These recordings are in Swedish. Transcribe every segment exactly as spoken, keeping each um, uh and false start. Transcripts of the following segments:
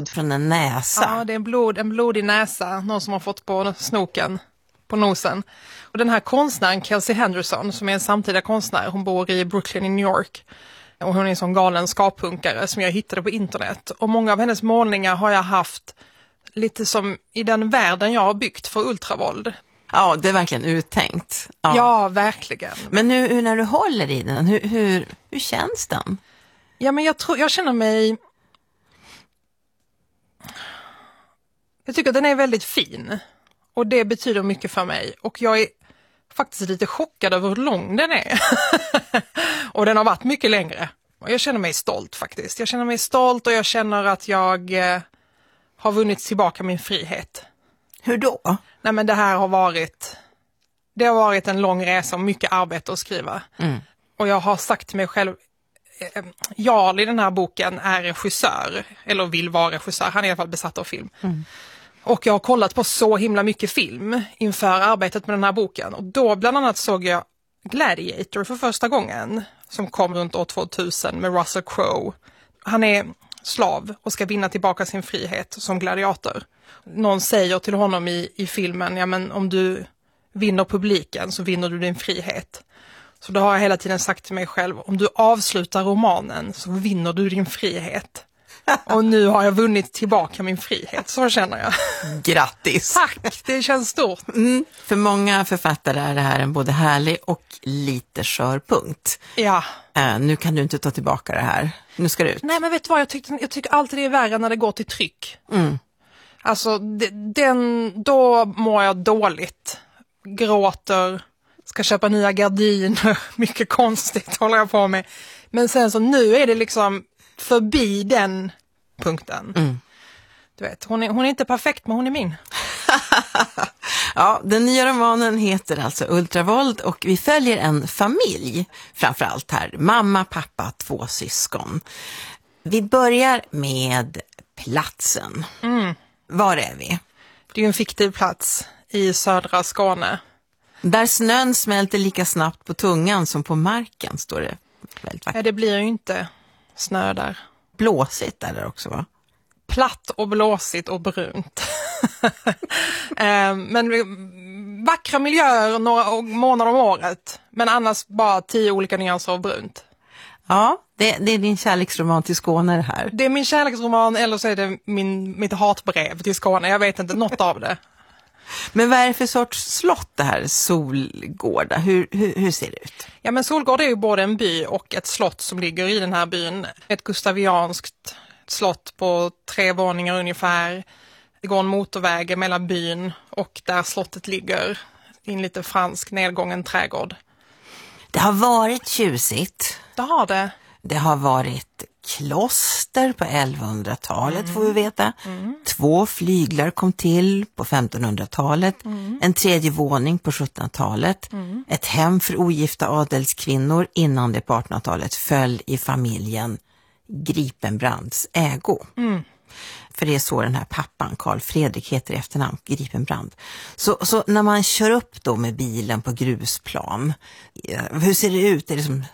blod från en näsa. Ja, det är en, blod, en blodig näsa. Någon som har fått på snoken, på nosen. Och den här konstnären, Kelsey Henderson, som är en samtida konstnär. Hon bor i Brooklyn i New York. Och hon är en sån galen skappunkare som jag hittade på internet. Och många av hennes målningar har jag haft lite som i den världen jag har byggt för ultravåld. Ja, det är verkligen uttänkt. Ja, ja verkligen. Men nu hur, när du håller i den, hur, hur, hur känns den? Ja, men jag tror, jag känner mig... Jag tycker att den är väldigt fin. Och det betyder mycket för mig. Och jag är faktiskt lite chockad över hur lång den är. Och den har varit mycket längre. Och jag känner mig stolt faktiskt. Jag känner mig stolt och jag känner att jag eh, har vunnit tillbaka min frihet. Hur då? Nej, men det här har varit... Det har varit en lång resa och mycket arbete att skriva. Mm. Och jag har sagt till mig själv... Eh, Jarl i den här boken är regissör. Eller vill vara regissör. Han är i alla fall besatt av film. Mm. Och jag har kollat på så himla mycket film inför arbetet med den här boken. Och då bland annat såg jag Gladiator för första gången. Som kom runt år tvåtusen med Russell Crowe. Han är slav och ska vinna tillbaka sin frihet som gladiator. Någon säger till honom i, i filmen, ja men om du vinner publiken så vinner du din frihet. Så då har jag hela tiden sagt till mig själv, om du avslutar romanen så vinner du din frihet. Och nu har jag vunnit tillbaka min frihet, så känner jag. Grattis! Tack, det känns stort. Mm, för många författare är det här en både härlig och lite skörpunkt. Ja. Uh, nu kan du inte ta tillbaka det här. Nu ska det ut. Nej, men vet du vad? Jag, tyckte, jag tycker alltid det är värre när det går till tryck. Mm. Alltså, den, då mår jag dåligt. Gråter, ska köpa nya gardiner. Mycket konstigt håller jag på med. Men sen så nu är det liksom förbi den punkten. Mm. Du vet, hon är, hon är inte perfekt, men hon är min. Ja, den nya romanen heter alltså Ultravåld och vi följer en familj, framförallt här. Mamma, pappa, två syskon. Vi börjar med platsen. Mm. Var är vi? Det är ju en fiktiv plats i södra Skåne. Där snön smälter lika snabbt på tungan som på marken, står det väldigt vackert. Ja, det blir ju inte snö där. Blåsigt är det också, va? Platt och blåsigt och brunt. Men vackra miljöer några månader om året. Men annars bara tio olika nyanser av brunt. Ja, det, det är din kärleksroman till Skåne det här. Det är min kärleksroman, eller så är det min, mitt hatbrev till Skåne. Jag vet inte, något av det. Men vad är det för sorts slott det här, Solgårda? Hur, hur, hur ser det ut? Ja, men Solgårda är ju både en by och ett slott som ligger i den här byn. Ett gustavianskt slott på tre våningar ungefär. Det går en motorväg mellan byn och där slottet ligger i en lite fransk nedgången trädgård. Det har varit tjusigt. Det har det. Det har varit kloster på elvahundratalet mm. får vi veta. Mm. Två flyglar kom till på femtonhundratalet. Mm. En tredje våning på sjuttonhundratalet. Mm. Ett hem för ogifta adelskvinnor innan det på artonhundratalet föll i familjen Gripenbrands ägo. Mm. För det är så den här pappan, Carl Fredrik, heter i efternamn, Gripenbrand. Så, så när man kör upp då med bilen på grusplan, hur ser det ut? Är det som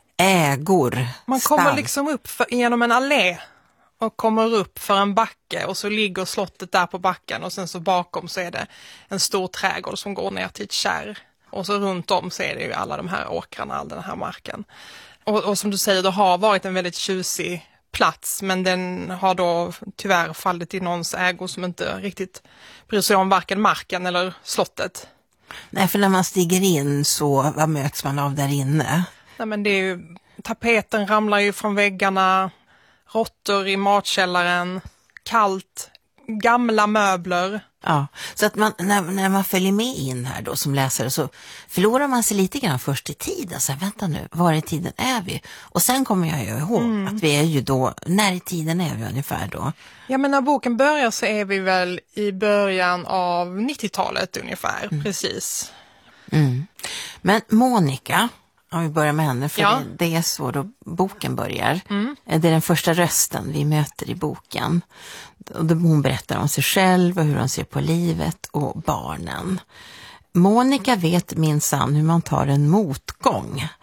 ägor? Man kommer stall. liksom upp för, genom en allé och kommer upp för en backe och så ligger slottet där på backen och sen så bakom så är det en stor trädgård som går ner till ett kärr. Och så runt om så är det ju alla de här åkrarna, all den här marken. Och, och som du säger, det har varit en väldigt tjusig plats, men den har då tyvärr fallit i någons ägo som inte riktigt bryr sig om varken marken eller slottet. Nej, för när man stiger in så vad möts man av där inne? Nej, men det är ju, tapeten ramlar ju från väggarna, råttor i matkällaren, kallt, gamla möbler. Ja, så att man, när, när man följer med in här då som läsare så förlorar man sig lite grann först i tiden. Så här, vänta nu, var i tiden är vi? Och sen kommer jag ju ihåg mm. att vi är ju då, när i tiden är vi ungefär då? Ja, men när boken börjar så är vi väl i början av nittiotalet ungefär, mm. precis. Mm. Men Monica, om vi börjar med henne, för ja. det, det är så då boken börjar. Mm. Det är den första rösten vi möter i boken. Och då hon berättar om sig själv och hur hon ser på livet och barnen. Monica vet minsann hur man tar en motgång.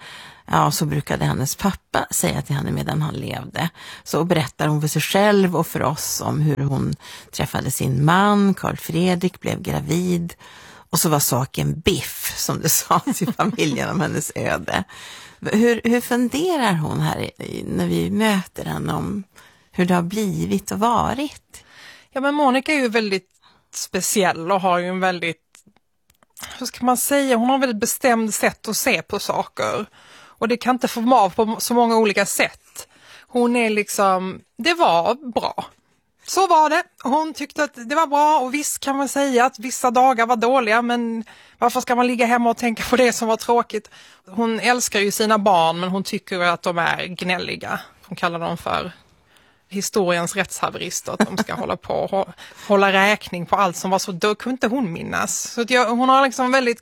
Ja, så brukade hennes pappa säga till henne medan han levde. Så berättar hon för sig själv och för oss om hur hon träffade sin man, Carl Fredrik, blev gravid. Och så var saken biff, som det sa till familjen om hennes öde. Hur, hur funderar hon här när vi möter henne om hur det har blivit och varit? Ja, men Monica är ju väldigt speciell och har ju en väldigt, hur ska man säga, hon har en väldigt bestämd sätt att se på saker. Och det kan inte få av på så många olika sätt. Hon är liksom, det var bra. Så var det. Hon tyckte att det var bra, och visst kan man säga att vissa dagar var dåliga, men varför ska man ligga hemma och tänka på det som var tråkigt? Hon älskar ju sina barn, men hon tycker att de är gnälliga. Hon kallar dem för historiens rättshaverister, att de ska hålla på och hålla räkning på allt som var så, då kunde inte hon minnas. Så att jag, hon har liksom väldigt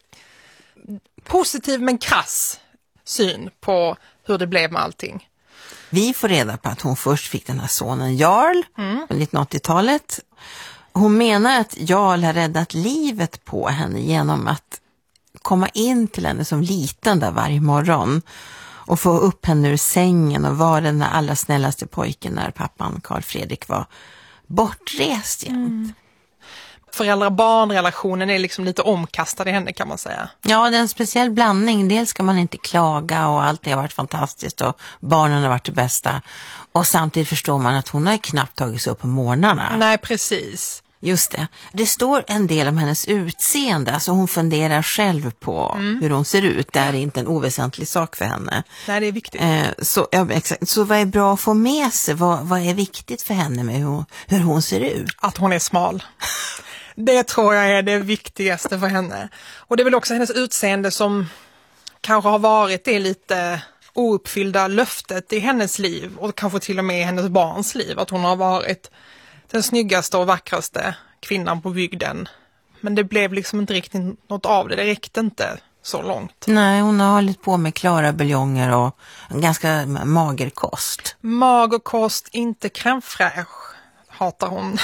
positiv men krass syn på hur det blev med allting. Vi får reda på att hon först fick den här sonen Jarl mm. på nittonhundraåttiotalet. Hon menar att Jarl har räddat livet på henne genom att komma in till henne som liten där varje morgon och få upp henne ur sängen och vara den allra snällaste pojken när pappan Carl Fredrik var bortrest jämt. Mm. Föräldrar-barn-relationen är liksom lite omkastad i henne, kan man säga. Ja, det är en speciell blandning. Dels ska man inte klaga och allt har varit fantastiskt och barnen har varit det bästa. Och samtidigt förstår man att hon har knappt tagit sig upp på morgnarna. Nej, precis. Just det. Det står en del om hennes utseende, så hon funderar själv på mm. hur hon ser ut. Det är inte en oväsentlig sak för henne. Nej, det är viktigt. Eh, så, ja, exakt. Så vad är bra att få med sig? Vad, vad är viktigt för henne med hur, hur hon ser ut? Att hon är smal. Det tror jag är det viktigaste för henne. Och det är väl också hennes utseende som kanske har varit det lite ouppfyllda löftet i hennes liv. Och kanske till och med i hennes barns liv. Att hon har varit den snyggaste och vackraste kvinnan på bygden. Men det blev liksom inte riktigt något av det. Det räckte inte så långt. Nej, hon har hållit på med klara buljonger och en ganska mager kost. Mager kost, inte crème fraîche, hatar hon.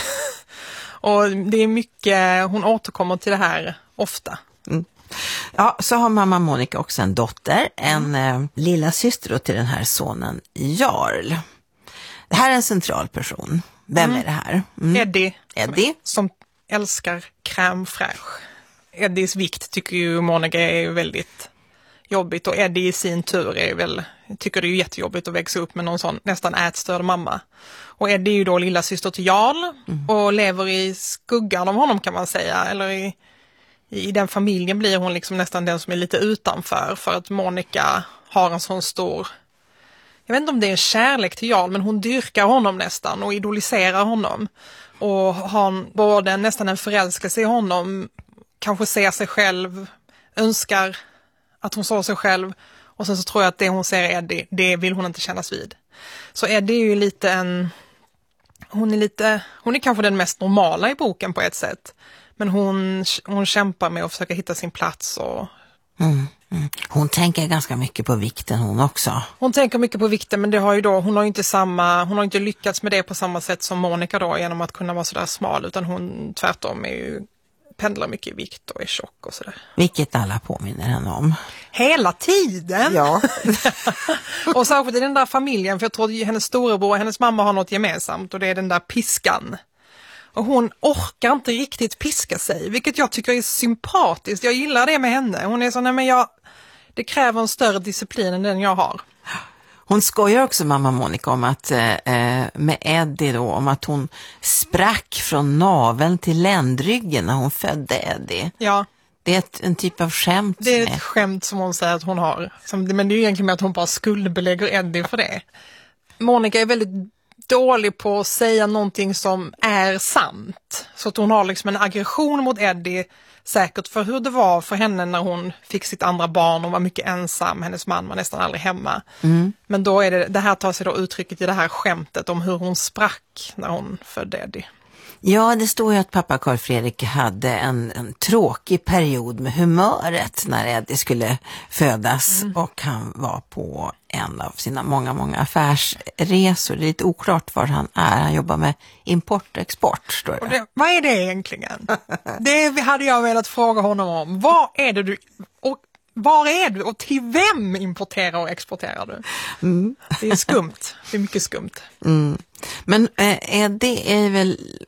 Och det är mycket, hon återkommer till det här ofta. Mm. Ja, så har mamma Monica också en dotter, en mm. eh, lilla syster till den här sonen Jarl. Det här är en central person. Vem mm. är det här? Mm. Eddie. Eddie. Som älskar crème fraîche. Eddies vikt tycker ju Monica är väldigt jobbigt, och Eddie i sin tur är väl, tycker det är jättejobbigt att växa upp med någon sån nästan ätstörd mamma. Och Eddie är ju då lilla syster till Jarl mm. och lever i skuggan av honom, kan man säga. Eller i, i den familjen blir hon liksom nästan den som är lite utanför, för att Monica har en sån stor, jag vet inte om det är en kärlek till Jarl, men hon dyrkar honom nästan och idoliserar honom. Och har både nästan en förälskelse i honom, kanske ser sig själv, önskar att hon såg sig själv, och sen så tror jag att det hon ser Eddie, det vill hon inte kännas vid. Så Eddie är ju lite en, hon är lite, hon är kanske den mest normala i boken på ett sätt, men hon, hon kämpar med att försöka hitta sin plats. Och mm, mm. Hon tänker ganska mycket på vikten hon också. Hon tänker mycket på vikten, men det har ju då, hon har ju inte samma, hon har inte lyckats med det på samma sätt som Monica då, genom att kunna vara sådär smal, utan hon tvärtom är ju, pendlar mycket i vikt och är tjock och sådär. Vilket alla påminner henne om. Hela tiden! Ja. Och särskilt i den där familjen, för jag tror att hennes storebror och hennes mamma har något gemensamt, och det är den där piskan. Och hon orkar inte riktigt piska sig, vilket jag tycker är sympatiskt. Jag gillar det med henne. Hon är så, nej men jag, det kräver en större disciplin än den jag har. Hon skojar också mamma Monica om att eh, med Eddie då, om att hon sprack från naveln till ländryggen när hon födde Eddie. Ja. Det är ett, en typ av skämt. Det är ett är... skämt som hon säger att hon har. Som, men det är ju egentligen med att hon bara skuldbelägger Eddie för det. Monica är väldigt dålig på att säga någonting som är sant. Så att hon har liksom en aggression mot Eddie, säkert för hur det var för henne när hon fick sitt andra barn och var mycket ensam. Hennes man var nästan aldrig hemma. Mm. Men då är det, det här tar sig då uttrycket i det här skämtet om hur hon sprack när hon födde Eddie. Ja, det står ju att pappa Carl Fredrik hade en, en tråkig period med humöret när Eddie skulle födas. Mm. Och han var på en av sina många, många affärsresor. Det är lite oklart var han är. Han jobbar med import och export, står det. Och det, vad är det egentligen? Det hade jag velat fråga honom om. Vad är det du... Och var är du och till vem importerar och exporterar du? Mm. Det är skumt, det är mycket skumt. Mm. Men äh, det är väl